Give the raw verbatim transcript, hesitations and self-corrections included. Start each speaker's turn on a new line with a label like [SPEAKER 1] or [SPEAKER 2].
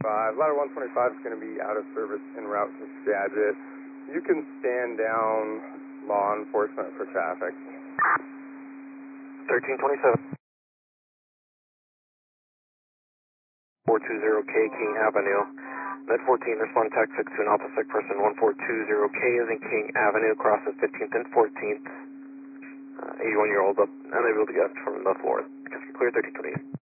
[SPEAKER 1] five. Ladder one twenty-five is going to be out of service en route to Skagit. You can stand down law enforcement for traffic.
[SPEAKER 2] thirteen twenty-seven. four two zero K, King Avenue. Med fourteen, respond to six to an Alpha Sec person one four two zero K is in King Avenue, crosses fifteenth and fourteenth. Uh, eighty-one year old up, unable to get from the floor. Clear thirteen twenty-eight.